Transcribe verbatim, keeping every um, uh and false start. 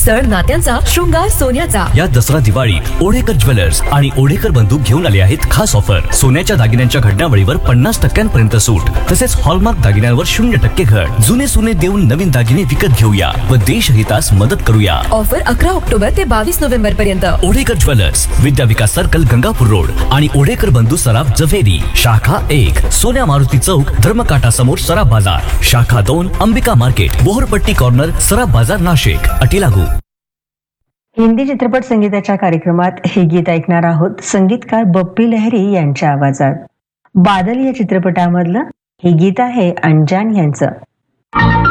सण नात्यांचा, शृंगार सोन्याचा. या दसरा दिवाळी ओढेकर ज्वेलर्स आणि ओढेकर बंधू घेऊन आले आहेत खास ऑफर. सोन्याच्या दागिन्यांच्या घडण्यावळीवर पन्नास टक्क्यांपर्यंत सूट, तसेच हॉलमार्क दागिन्यांवर शून्य टक्के घट. जुने सोने देऊन नवीन दागिने विकत घेऊया व देशहितास मदत करूया. ऑफर अकरा ऑक्टोबर ते बावीस नोव्हेंबर पर्यंत. ओढेकर ज्वेलर्स, विद्या विकास सर्कल, गंगापूर रोड आणि ओढेकर बंधू सराफ, जवेरी. शाखा एक, सोन्या मारुती चौक, धर्मकाटा समोर, सराफ बाजार. शाखा दोन, अंबिका मार्केट, बोहरपट्टी कॉर्नर, सराफ बाजार, नाशिक. अटी लागू. हिंदी चित्रपट संगीताच्या कार्यक्रमात हे गीत ऐकणार आहोत संगीतकार बप्पी लहरी यांच्या आवाजात. बादल या चित्रपटामधलं हे गीत आहे अंजान यांचं.